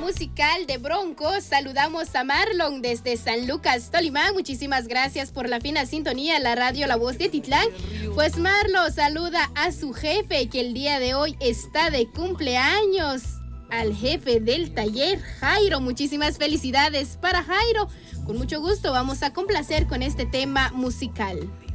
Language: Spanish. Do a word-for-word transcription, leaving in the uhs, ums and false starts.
musical de Broncos. Saludamos a Marlon desde San Lucas, Tolima. Muchísimas gracias por la fina sintonía, la radio La Voz de Titlán. Pues Marlon saluda a su jefe, que el día de hoy está de cumpleaños. Al jefe del taller, Jairo. Muchísimas felicidades para Jairo. Con mucho gusto vamos a complacer con este tema musical.